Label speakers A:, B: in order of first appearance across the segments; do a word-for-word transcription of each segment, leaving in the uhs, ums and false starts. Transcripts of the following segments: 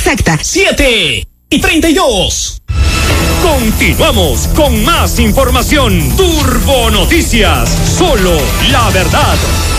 A: exacta.
B: siete y treinta y dos. Continuamos con más información. Turbo Noticias. Solo la verdad.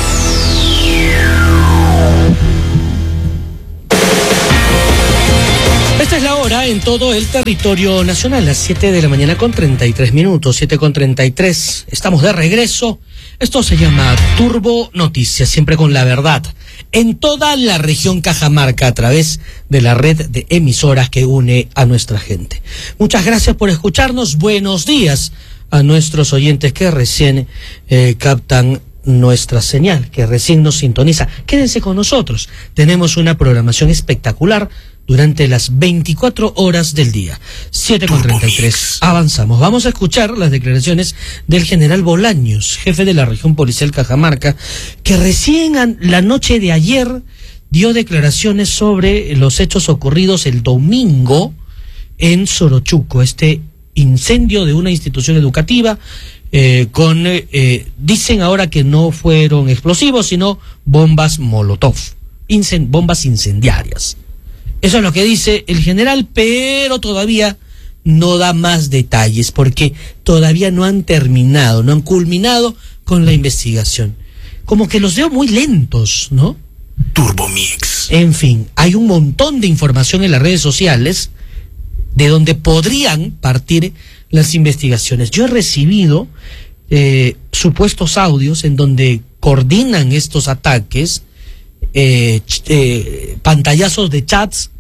C: Esta es la hora en todo el territorio nacional, las siete de la mañana con treinta y tres minutos, siete con treinta y tres. Estamos de regreso. Esto se llama Turbo Noticias, siempre con la verdad. En toda la región Cajamarca, a través de la red de emisoras que une a nuestra gente. Muchas gracias por escucharnos. Buenos días a nuestros oyentes que recién eh, captan nuestra señal, que recién nos sintoniza. Quédense con nosotros. Tenemos una programación espectacular durante las veinticuatro horas del día. siete con treinta y tres. Avanzamos. Vamos a escuchar las declaraciones del general Bolaños, jefe de la región policial Cajamarca, que recién an- la noche de ayer dio declaraciones sobre los hechos ocurridos el domingo en Sorochuco, este incendio de una institución educativa, eh, con, eh, dicen ahora que no fueron explosivos, sino bombas Molotov, incen- bombas incendiarias. Eso es lo que dice el general, pero todavía no da más detalles, porque todavía no han terminado, no han culminado con la investigación. Como que los veo muy lentos, ¿no?
B: Turbo Mix.
C: En fin, hay un montón de información en las redes sociales de donde podrían partir las investigaciones. Yo he recibido eh, supuestos audios en donde coordinan estos ataques, eh, ch- eh, pantallazos de chats,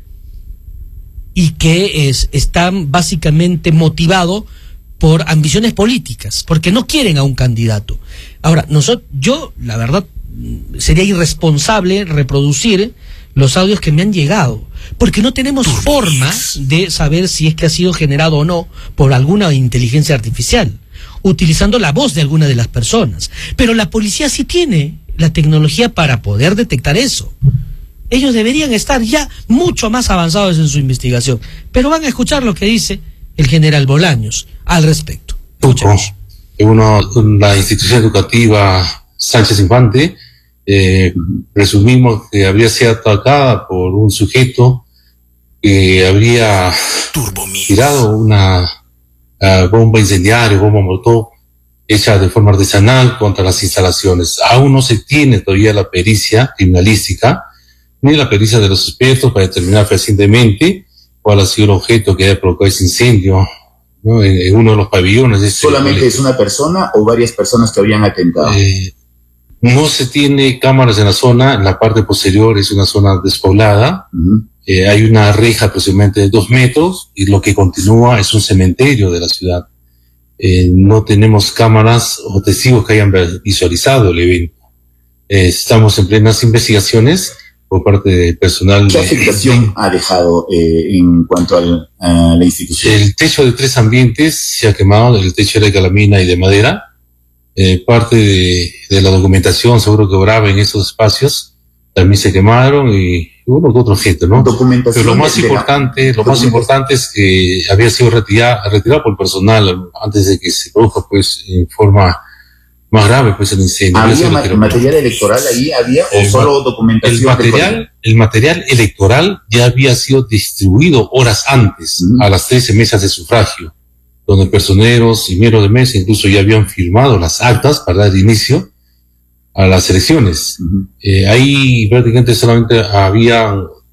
C: y que es, están básicamente motivados por ambiciones políticas, porque no quieren a un candidato. Ahora, nosotros, yo, la verdad, sería irresponsable reproducir los audios que me han llegado, porque no tenemos forma de saber si es que ha sido generado o no por alguna inteligencia artificial, utilizando la voz de alguna de las personas. Pero la policía sí tiene la tecnología para poder detectar eso. Ellos deberían estar ya mucho más avanzados en su investigación, pero van a escuchar lo que dice el general Bolaños al respecto. Escuchemos.
D: Uno, la institución educativa Sánchez Infante, eh, presumimos que habría sido atacada por un sujeto que habría tirado una uh, bomba incendiaria, bomba molotov, hecha de forma artesanal contra las instalaciones. Aún no se tiene todavía la pericia criminalística, ni la pericia de los expertos para determinar fehacientemente cuál ha sido el objeto que haya provocado ese incendio, ¿no? en, en uno de los pabellones. Este
E: ¿Solamente es una persona o varias personas que habían atentado?
D: Eh, no se tiene cámaras en la zona, en la parte posterior es una zona despoblada, uh-huh. eh, hay una reja aproximadamente de dos metros y lo que continúa es un cementerio de la ciudad. Eh, no tenemos cámaras o testigos que hayan visualizado el evento. Eh, estamos en plenas investigaciones por parte del personal.
E: ¿Qué afectación de, ha dejado eh, en cuanto al, a la institución?
D: El techo de tres ambientes se ha quemado, el techo era de calamina y de madera. Eh, parte de, de la documentación seguro que obraba en esos espacios también se quemaron y uno que otro objeto, ¿no? Pero lo más importante, lo más importante es que había sido retirado, retirado por el personal antes de que se produzca, pues, en forma más grave, pues, el incendio.
E: ¿Había ma- material electoral ahí? ¿Había o el, solo documentación?
D: El material, el material electoral ya había sido distribuido horas antes, uh-huh. a las trece mesas de sufragio, donde personeros y miembros de mesa incluso ya habían firmado las actas para dar inicio a las elecciones. Uh-huh. Eh, ahí prácticamente solamente había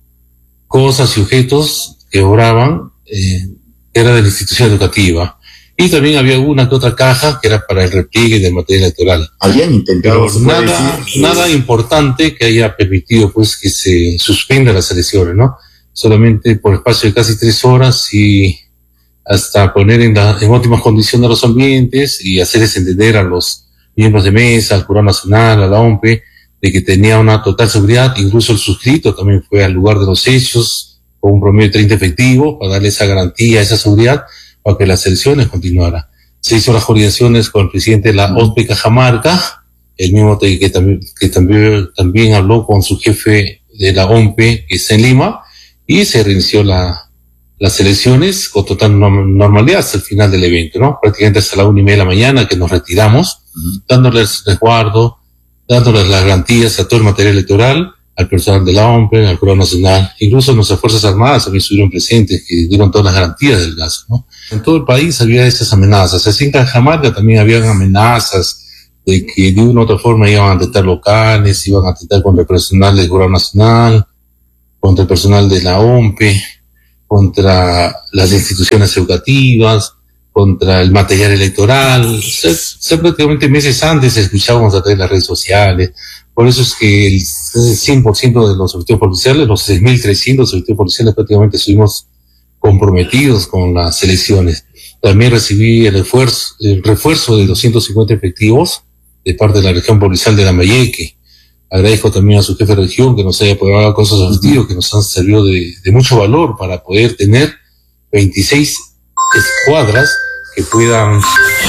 D: cosas y objetos que obraban, eh, era de la institución educativa. Y también había una que otra caja que era para el repliegue del material electoral.
E: Habían intentado.
D: Pero nada, decir, nada importante que haya permitido, pues, que se suspendan las elecciones, ¿no? Solamente por espacio de casi tres horas y hasta poner en, la, en óptimas condiciones los ambientes y hacerles entender a los miembros de mesa, al Jurado Nacional, a la O M P E, de que tenía una total seguridad. Incluso el suscrito también fue al lugar de los hechos con un promedio de treinta efectivos para darle esa garantía, esa seguridad, para que las elecciones continuaran. Se hizo las coordinaciones con el presidente de la O S P E Cajamarca, el mismo que, que, también, que también, también habló con su jefe de la O M P E, que está en Lima, y se reinició la, las elecciones con total normalidad hasta el final del evento, ¿no? Prácticamente hasta la una y media de la mañana que nos retiramos, uh-huh. dándoles resguardo, dándoles las garantías a todo el material electoral, al personal de la O M P E, al Jurado Nacional, incluso nuestras Fuerzas Armadas también estuvieron presentes, que dieron todas las garantías del gas, ¿no? En todo el país había esas amenazas. Así en Cajamarca también habían amenazas de que de una u otra forma iban a atentar locales, iban a atentar contra el personal del Jurado Nacional, contra el personal de la O M P E, contra las instituciones educativas, contra el material electoral. O sea, o sea, prácticamente meses antes escuchábamos a través de las redes sociales. Por eso es que el cien por ciento de los efectivos policiales, los seis mil trescientos efectivos policiales, prácticamente estuvimos comprometidos con las elecciones. También recibí el esfuerzo, el refuerzo de doscientos cincuenta efectivos de parte de la región policial de Lambayeque. Agradezco también a su jefe de región que nos haya apoyado con esos objetivos que nos han servido de, de mucho valor para poder tener veintiséis escuadras que puedan,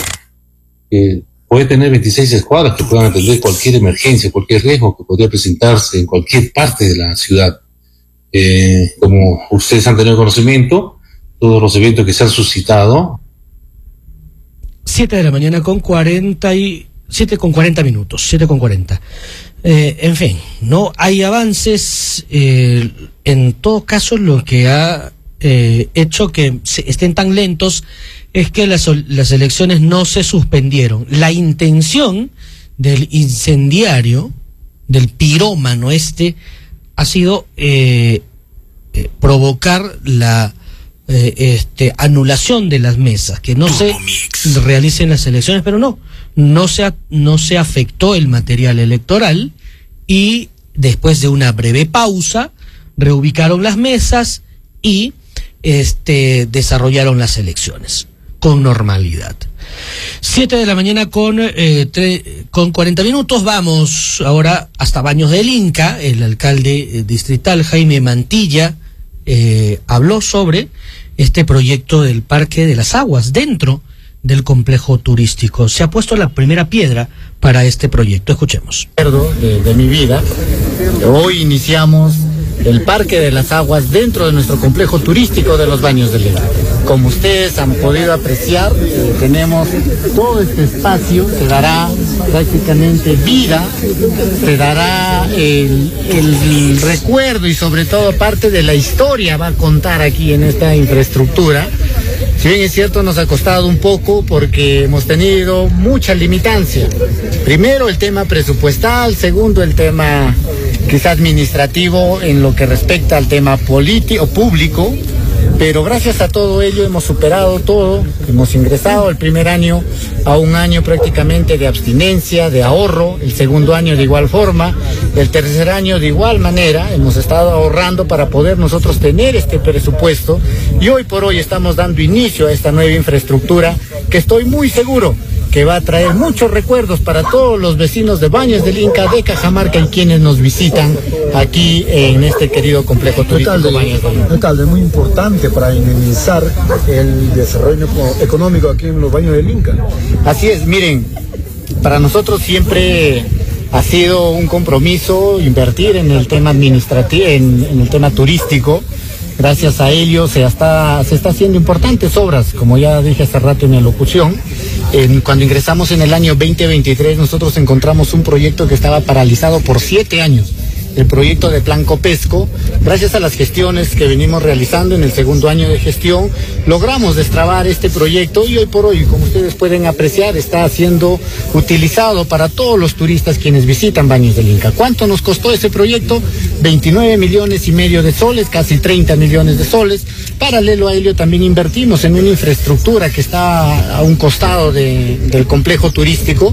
D: que puede tener veintiséis escuadras que puedan atender cualquier emergencia, cualquier riesgo que podría presentarse en cualquier parte de la ciudad. Eh, como ustedes han tenido conocimiento, todos los eventos que se han suscitado.
C: Siete de la mañana con cuarenta y siete con cuarenta minutos, siete con cuarenta. Eh, en fin, no hay avances. Eh, en todo caso, lo que ha eh, hecho que se estén tan lentos es que las, las elecciones no se suspendieron. La intención del incendiario, del pirómano este, ha sido eh, eh, provocar la eh, este, anulación de las mesas, que no se realicen las elecciones, pero no, no se, no se afectó el material electoral y después de una breve pausa reubicaron las mesas y este, desarrollaron las elecciones con normalidad. Siete de la mañana con, eh, tre, con cuarenta minutos. Vamos ahora hasta Baños del Inca. El alcalde eh, distrital Jaime Mantilla eh, habló sobre este proyecto del Parque de las Aguas dentro del complejo turístico. Se ha puesto la primera piedra para este proyecto. Escuchemos.
A: De, de mi vida, hoy iniciamos el Parque de las Aguas dentro de nuestro complejo turístico de los Baños del Inca. Como ustedes han podido apreciar, eh, tenemos todo este espacio, se dará prácticamente vida, se dará el, el recuerdo y sobre todo parte de la historia va a contar aquí en esta infraestructura. Si bien es cierto, nos ha costado un poco porque hemos tenido mucha limitancia. Primero el tema presupuestal, segundo el tema quizá administrativo en lo que respecta al tema político, público, pero gracias a todo ello hemos superado todo, hemos ingresado el primer año a un año prácticamente de abstinencia, de ahorro, el segundo año de igual forma, el tercer año de igual manera, hemos estado ahorrando para poder nosotros tener este presupuesto y hoy por hoy estamos dando inicio a esta nueva infraestructura que estoy muy seguro que va a traer muchos recuerdos para todos los vecinos de Baños del Inca, de Cajamarca y quienes nos visitan aquí en este querido complejo turístico.
F: Alcalde,
A: Baños del Inca.
F: alcalde, muy importante para dinamizar el desarrollo económico aquí en los Baños del Inca.
A: Así es, miren, para nosotros siempre ha sido un compromiso invertir en el tema administrativo, en, en el tema turístico. Gracias a ello se está, se está haciendo importantes obras, como ya dije hace rato en mi locución. En, cuando ingresamos en el año veinte veintitrés, nosotros encontramos un proyecto que estaba paralizado por siete años. El proyecto de Plan Copesco, gracias a las gestiones que venimos realizando en el segundo año de gestión, logramos destrabar este proyecto y hoy por hoy, como ustedes pueden apreciar, está siendo utilizado para todos los turistas quienes visitan Baños del Inca. ¿Cuánto nos costó ese proyecto? veintinueve millones y medio de soles, casi treinta millones de soles. Paralelo a ello también invertimos en una infraestructura que está a un costado de, del complejo turístico,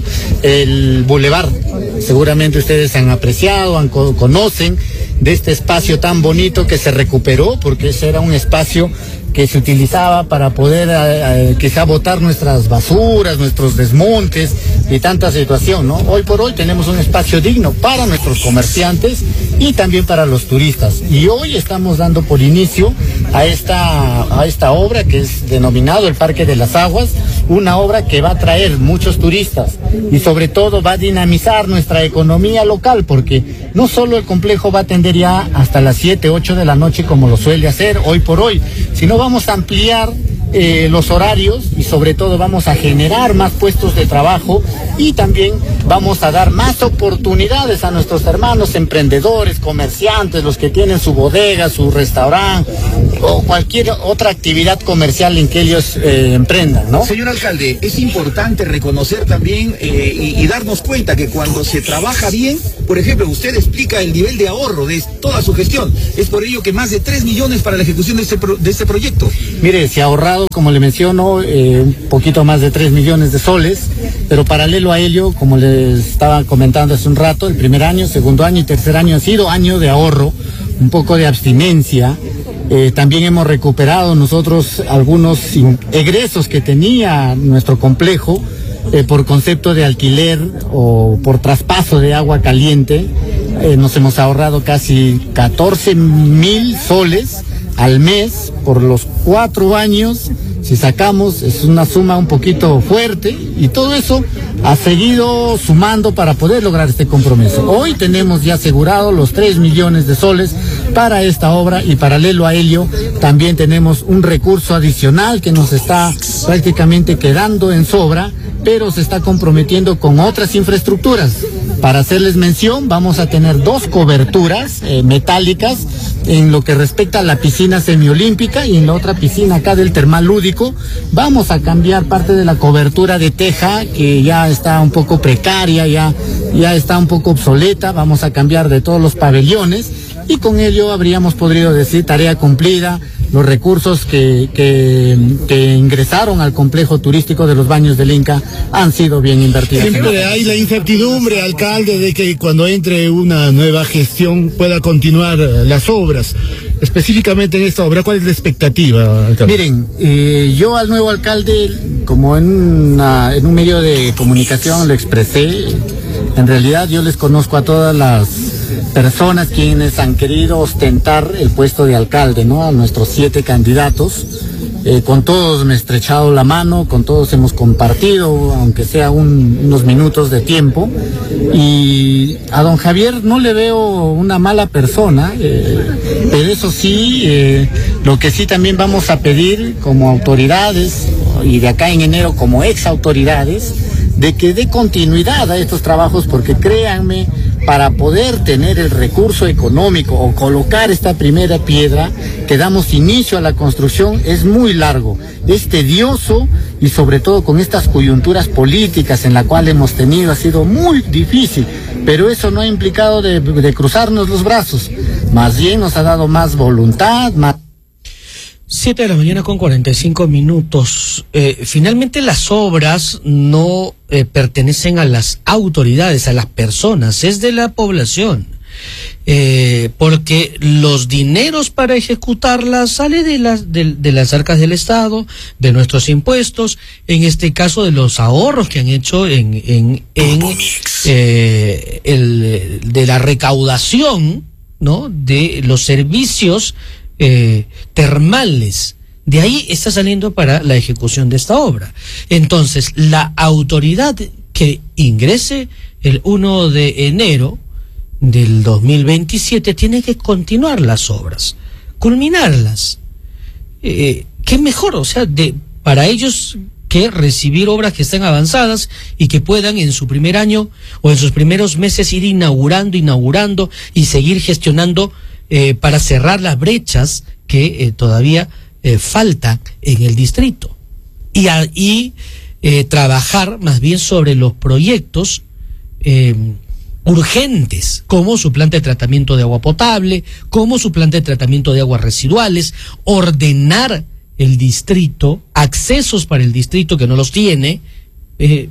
A: el Boulevard. Seguramente ustedes han apreciado, han conocen de este espacio tan bonito que se recuperó, porque ese era un espacio que se utilizaba para poder eh, eh, quizá botar nuestras basuras, nuestros desmontes y tanta situación, ¿no? Hoy por hoy tenemos un espacio digno para nuestros comerciantes y también para los turistas. Y hoy estamos dando por inicio a esta, a esta obra que es denominado el Parque de las Aguas, una obra que va a traer muchos turistas y sobre todo va a dinamizar nuestra economía local, porque no solo el complejo va a atender ya hasta las siete, ocho de la noche como lo suele hacer hoy por hoy, sino vamos a ampliar eh, los horarios y sobre todo vamos a generar más puestos de trabajo y también vamos a dar más oportunidades a nuestros hermanos emprendedores, comerciantes, los que tienen su bodega, su restaurante o cualquier otra actividad comercial en que ellos eh, emprendan, ¿no?
G: Señor alcalde, es importante reconocer también eh, y, y darnos cuenta que cuando se trabaja bien, por ejemplo, usted explica el nivel de ahorro de toda su gestión. Es por ello que más de tres millones para la ejecución de este, pro, de este proyecto.
A: Mire, se ha ahorrado, como le menciono, eh, un poquito más de tres millones de soles, pero paralelo a ello, como les estaba comentando hace un rato, el primer año, segundo año y tercer año ha sido año de ahorro, un poco de abstinencia. Eh, también hemos recuperado nosotros algunos egresos que tenía nuestro complejo eh, por concepto de alquiler o por traspaso de agua caliente. Eh, nos hemos ahorrado casi catorce mil soles al mes por los cuatro años. Si sacamos, es una suma un poquito fuerte y todo eso ha seguido sumando para poder lograr este compromiso. Hoy tenemos ya asegurado los tres millones de soles para esta obra y paralelo a ello también tenemos un recurso adicional que nos está prácticamente quedando en sobra, pero se está comprometiendo con otras infraestructuras. Para hacerles mención, vamos a tener dos coberturas eh, metálicas en lo que respecta a la piscina semiolímpica y en la otra piscina acá del termal lúdico. Vamos a cambiar parte de la cobertura de teja que ya está un poco precaria, ya, ya está un poco obsoleta. Vamos a cambiar de todos los pabellones y con ello habríamos podido decir tarea cumplida. Los recursos que, que, que ingresaron al complejo turístico de los Baños del Inca han sido bien invertidos.
H: Siempre hay la incertidumbre, alcalde, de que cuando entre una nueva gestión pueda continuar las obras. Específicamente en esta obra, ¿cuál es la expectativa, alcalde?
A: Miren, eh, yo al nuevo alcalde, como en, una, en un medio de comunicación lo expresé, en realidad yo les conozco a todas las personas quienes han querido ostentar el puesto de alcalde, ¿no? A nuestros siete candidatos. Eh, con todos me he estrechado la mano, con todos hemos compartido, aunque sea un, unos minutos de tiempo. Y a don Javier no le veo una mala persona, eh, pero eso sí, eh, lo que sí también vamos a pedir como autoridades, y de acá en enero como ex autoridades, de que dé continuidad a estos trabajos, porque créanme, para poder tener el recurso económico o colocar esta primera piedra que damos inicio a la construcción es muy largo, es tedioso y sobre todo con estas coyunturas políticas en la cual hemos tenido ha sido muy difícil, pero eso no ha implicado de, de cruzarnos los brazos, más bien nos ha dado más voluntad, más...
C: Siete de la mañana con cuarenta y cinco minutos. Eh, finalmente las obras no eh, pertenecen a las autoridades, a las personas, es de la población. Eh, porque los dineros para ejecutarlas sale de las, de, de las arcas del Estado, de nuestros impuestos, en este caso de los ahorros que han hecho en, en, en eh, el, de la recaudación, ¿no? De los servicios Eh, termales. De ahí está saliendo para la ejecución de esta obra. Entonces, la autoridad que ingrese el primero de enero del dos mil veintisiete tiene que continuar las obras, culminarlas. Eh, ¿Qué mejor? O sea, de, para ellos que recibir obras que estén avanzadas y que puedan en su primer año o en sus primeros meses ir inaugurando, inaugurando y seguir gestionando Eh, para cerrar las brechas que eh, todavía eh, faltan en el distrito y, a, y eh, trabajar más bien sobre los proyectos eh, urgentes, como su planta de tratamiento de agua potable, como su planta de tratamiento de aguas residuales, ordenar el distrito, accesos para el distrito que no los tiene, eh,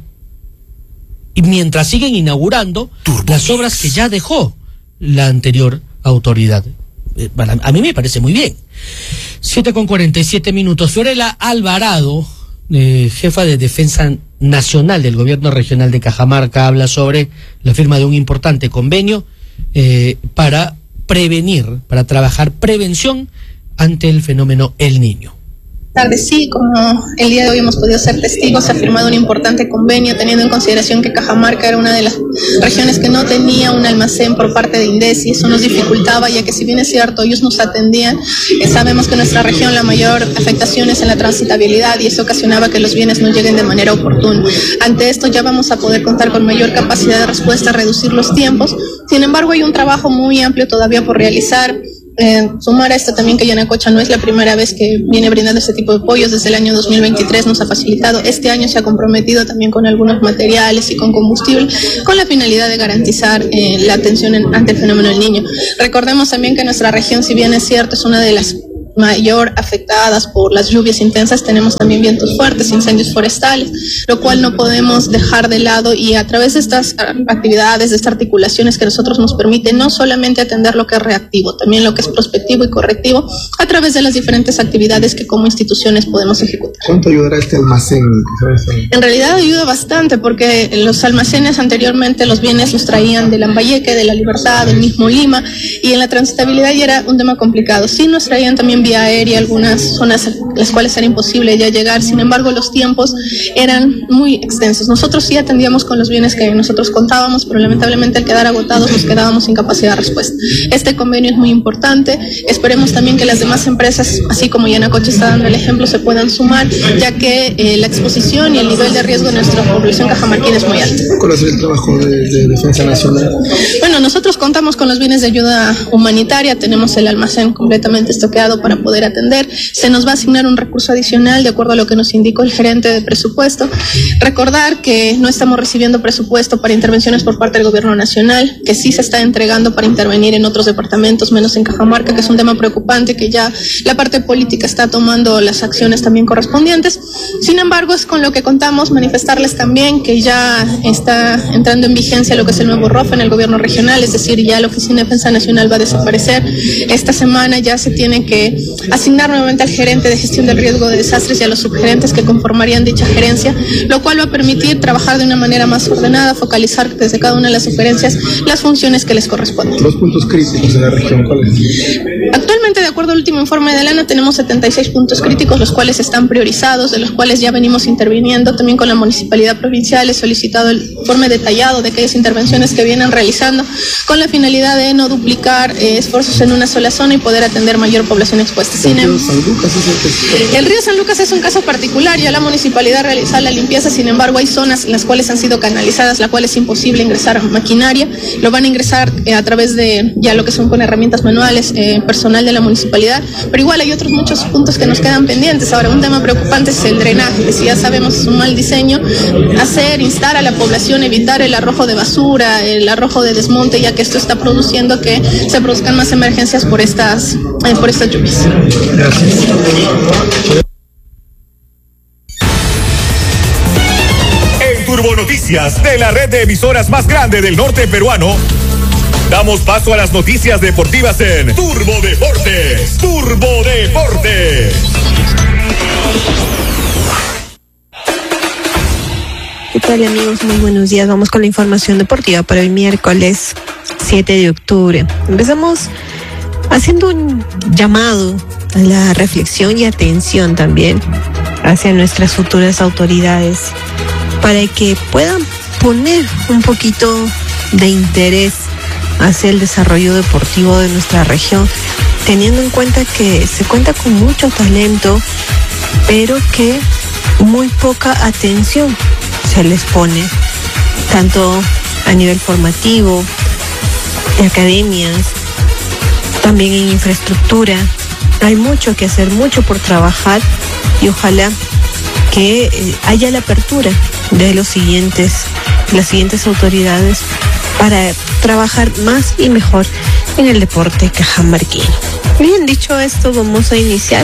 C: y mientras siguen inaugurando Turbo las obras que ya dejó la anterior autoridad. Eh, para, a mí me parece muy bien. siete con cuarenta y siete minutos. Fiorella Alvarado, eh, jefa de Defensa Nacional del Gobierno Regional de Cajamarca, habla sobre la firma de un importante convenio eh, para prevenir, para trabajar prevención ante el fenómeno El Niño.
I: tarde. Sí, como el día de hoy hemos podido ser testigos, se ha firmado un importante convenio teniendo en consideración que Cajamarca era una de las regiones que no tenía un almacén por parte de INDECI. Eso nos dificultaba, ya que si bien es cierto, ellos nos atendían, eh, sabemos que en nuestra región la mayor afectación es en la transitabilidad y eso ocasionaba que los bienes no lleguen de manera oportuna. Ante esto ya vamos a poder contar con mayor capacidad de respuesta, reducir los tiempos. Sin embargo, hay un trabajo muy amplio todavía por realizar. Eh, sumar a esto también que Yanacocha no es la primera vez que viene brindando este tipo de apoyos. Desde el año dos mil veintitrés nos ha facilitado. Este año se ha comprometido también con algunos materiales y con combustible con la finalidad de garantizar eh, la atención en, ante el fenómeno del niño. Recordemos también que nuestra región, si bien es cierto, es una de las mayor afectadas por las lluvias intensas, tenemos también vientos fuertes, incendios forestales, lo cual no podemos dejar de lado, y a través de estas actividades, de estas articulaciones que nosotros nos permiten no solamente atender lo que es reactivo, también lo que es prospectivo y correctivo a través de las diferentes actividades que como instituciones podemos ejecutar.
F: ¿Cuánto ayudará este almacén?
I: En realidad ayuda bastante, porque los almacenes anteriormente los bienes los traían de Lambayeque, de La Libertad, del mismo Lima, y en la transitabilidad ya era un tema complicado. Sí nos traían también vía aérea algunas zonas las cuales era imposible ya llegar, sin embargo los tiempos eran muy extensos. Nosotros sí atendíamos con los bienes que nosotros contábamos, pero lamentablemente al quedar agotados nos quedábamos sin capacidad de respuesta. Este convenio es muy importante, esperemos también que las demás empresas, así como Yanacocha está dando el ejemplo, se puedan sumar, ya que eh, la exposición y el nivel de riesgo de nuestra población cajamarquina es muy alto.
F: ¿Cuál es el trabajo de, de Defensa Nacional?
I: Bueno, nosotros contamos con los bienes de ayuda humanitaria, tenemos el almacén completamente estoqueado para poder atender. Se nos va a asignar un recurso adicional de acuerdo a lo que nos indicó el gerente de presupuesto. Recordar que no estamos recibiendo presupuesto para intervenciones por parte del gobierno nacional, que sí se está entregando para intervenir en otros departamentos, menos en Cajamarca, que es un tema preocupante, que ya la parte política está tomando las acciones también correspondientes. Sin embargo, es con lo que contamos. Manifestarles también que ya está entrando en vigencia lo que es el nuevo R O F en el gobierno regional, es decir, ya la Oficina de Defensa Nacional va a desaparecer. Esta semana ya se tiene que asignar nuevamente al gerente de gestión del riesgo de desastres y a los subgerentes que conformarían dicha gerencia, lo cual va a permitir trabajar de una manera más ordenada, focalizar desde cada una de las sugerencias las funciones que les corresponden.
F: Los puntos críticos de la región, ¿cuáles?
I: Actualmente, de acuerdo al último informe de Lana, tenemos setenta y seis puntos críticos, los cuales están priorizados, de los cuales ya venimos interviniendo. También con la municipalidad provincial he solicitado el informe detallado de aquellas intervenciones que vienen realizando con la finalidad de no duplicar eh, esfuerzos en una sola zona y poder atender mayor población expuesta. Sin em- el río San Lucas es un caso particular, ya la municipalidad realiza la limpieza, sin embargo hay zonas en las cuales han sido canalizadas, la cual es imposible ingresar maquinaria, lo van a ingresar eh, a través de ya lo que son con herramientas manuales, eh, personal de la municipalidad, pero igual hay otros muchos puntos que nos quedan pendientes. Ahora, un tema preocupante es el drenaje, que si ya sabemos es un mal diseño, hacer, instar a la población, evitar el arrojo de basura, el arrojo de desmonte, ya que esto está produciendo que se produzcan más emergencias por estas, eh, por estas lluvias.
F: Gracias.
B: En Turbo Noticias, de la red de emisoras más grande del norte peruano, damos paso a las noticias deportivas en Turbo Deportes. Turbo Deportes.
J: ¿Qué tal, amigos? Muy buenos días. Vamos con la información deportiva para el miércoles siete de octubre. Empezamos haciendo un llamado a la reflexión y atención también hacia nuestras futuras autoridades para que puedan poner un poquito de interés hacia el desarrollo deportivo de nuestra región, teniendo en cuenta que se cuenta con mucho talento, pero que muy poca atención se les pone, tanto a nivel formativo, de academias, también en infraestructura. Hay mucho que hacer, mucho por trabajar, y ojalá que eh, haya la apertura de los siguientes, las siguientes autoridades para trabajar más y mejor en el deporte cajamarquino. Bien, dicho esto, vamos a iniciar